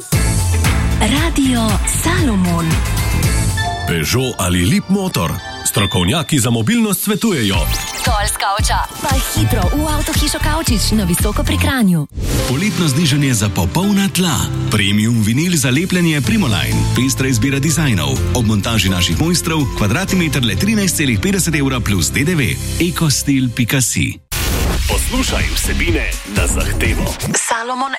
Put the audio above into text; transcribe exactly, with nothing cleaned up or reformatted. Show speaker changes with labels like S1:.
S1: Radio Salomon.
S2: Peugeot ali Lip Motor. Strokovnjaki za mobilnost svetujejo.
S1: Dol s kavča, pa hitro v avtohišo Kavčič na Visoko pri Kranju.
S3: Poletno znižanje za popolna tla. Premium vinil za lepljenje Primoline. Pestra izbira dizajnov. Ob montaži naših mojstrov kvadratni meter le trinajst celih petdeset evra plus D D V. ekostil pika si.
S2: Poslušaj vsebine na zahtevo.
S1: Salomon